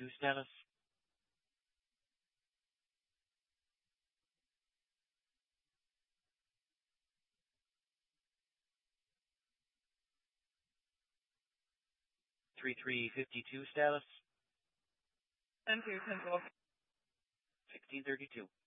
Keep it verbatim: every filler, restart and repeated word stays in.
fifty-two status. three three fifty-two status. ten two, ten twelve. sixteen thirty-two.